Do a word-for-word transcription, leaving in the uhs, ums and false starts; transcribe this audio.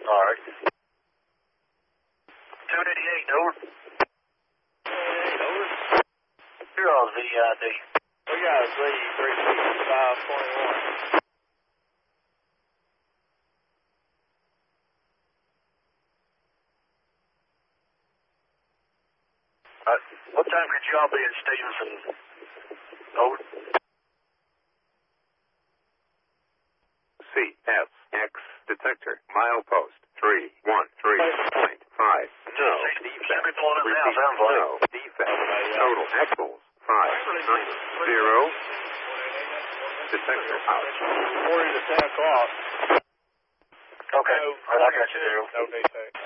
All right. two eighty-eight, over. Over. Zero, Z I D. We got a Z three sixty-five twenty-one. Uh, what time could y'all be in Stevenson? Over. C F X detector milepost three one three point five. No defect. Repeat, no defect. Total axles five nine zero. Detector out. Forty to ten o'clock. Okay. All right, I got you there. No defect.